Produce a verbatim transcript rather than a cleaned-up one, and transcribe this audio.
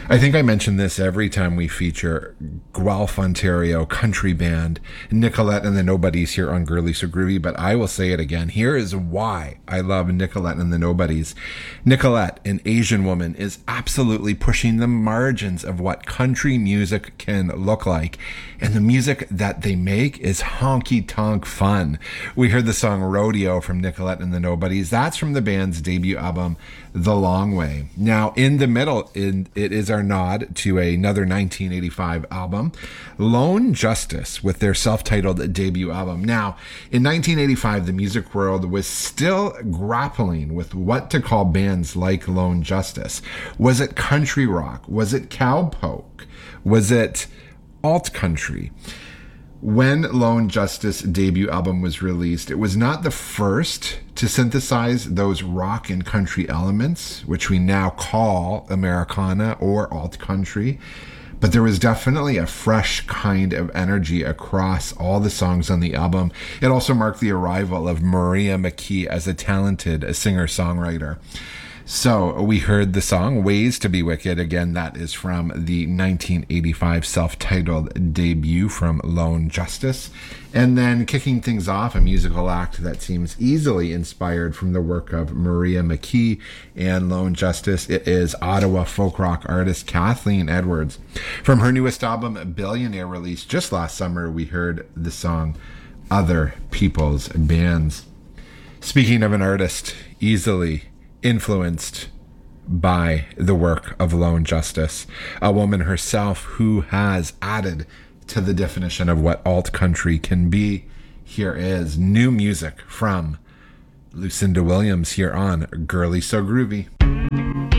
I think I mention this every time we feature Guelph, Ontario country band Nicolette and the Nobodies here on Girly So Groovy, but I will say it again. Here is why I love Nicolette and the Nobodies. Nicolette, an Asian woman, is absolutely pushing the margins of what country music can look like, and the music that they make is honky-tonk fun. We heard the song Rodeo from Nicolette and the Nobodies. That's from the band's debut album, The Long Way. Now, in the middle, in, it is our nod to another nineteen eighty-five album, Lone Justice, with their self-titled debut album. Now, in nineteen eighty-five, the music world was still grappling with what to call bands like Lone Justice. Was it country rock? Was it cowpoke? Was it alt country? When Lone Justice debut album was released, it was not the first to synthesize those rock and country elements, which we now call Americana or alt country, but there was definitely a fresh kind of energy across all the songs on the album. It also marked the arrival of Maria McKee as a talented singer-songwriter. So we heard the song Ways to Be Wicked. Again, that is from the nineteen eighty-five self-titled debut from Lone Justice. And then kicking things off, a musical act that seems easily inspired from the work of Maria McKee and Lone Justice. It is Ottawa folk rock artist Kathleen Edwards. From her newest album, Billionaire, released just last summer, we heard the song Other People's Bands. Speaking of an artist easily influenced by the work of Lone Justice, a woman herself who has added to the definition of what alt country can be. Here is new music from Lucinda Williams here on Girly So Groovy.